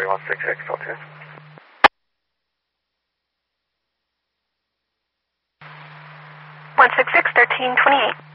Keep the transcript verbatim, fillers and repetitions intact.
one six X L two. one six six, thirteen twenty-eight.